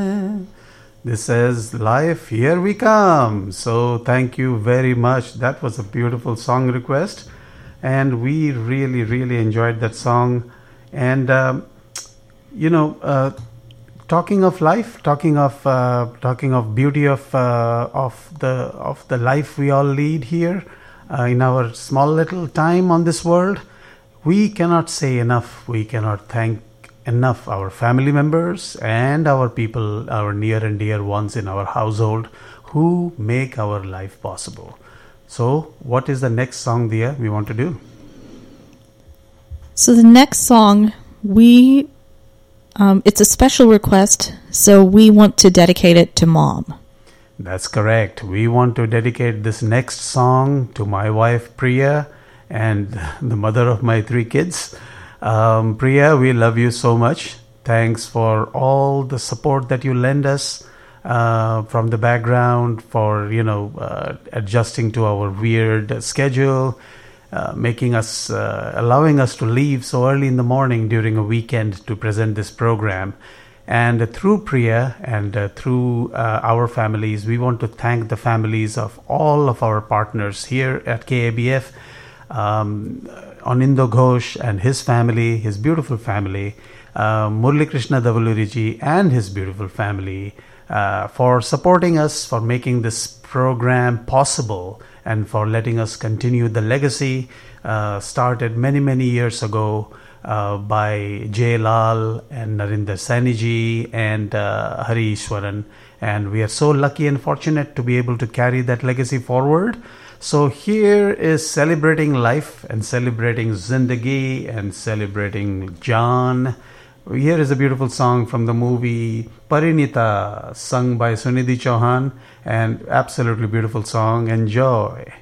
This is Life, Here We Come. So thank you very much. That was a beautiful song request. And we really, really enjoyed that song. And, talking of life, talking of beauty of the life we all lead here in our small little time on this world, we cannot say enough. We cannot thank enough our family members and our people, our near and dear ones in our household who make our life possible. So, what is the next song, Dia, we want to do? So the next song, it's a special request, so we want to dedicate it to Mom. That's correct. We want to dedicate this next song to my wife, Priya, and the mother of my 3 kids. Priya, we love you so much. Thanks for all the support that you lend us from the background, for adjusting to our weird schedule, allowing us to leave so early in the morning during a weekend to present this program. And through Priya and through our families, we want to thank the families of all of our partners here at KABF. Anindo Ghosh and his family, his beautiful family, Murli Krishna Davaluriji and his beautiful family, for supporting us, for making this program possible, and for letting us continue the legacy started many, many years ago by Jay Lal and Narinder Sainiji and Hari Ishwaran. And we are so lucky and fortunate to be able to carry that legacy forward. So here is celebrating life and celebrating Zindagi and celebrating John. Here is a beautiful song from the movie Parinita, sung by Sunidhi Chauhan, and absolutely beautiful song. Enjoy.